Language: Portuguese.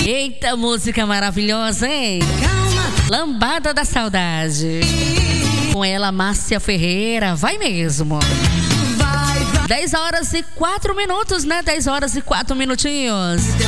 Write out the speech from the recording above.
Eita, música maravilhosa, hein? Lambada da Saudade. Com ela, Márcia Ferreira. Vai mesmo. 10 horas e 4 minutos, né? 10 horas e 4 minutinhos.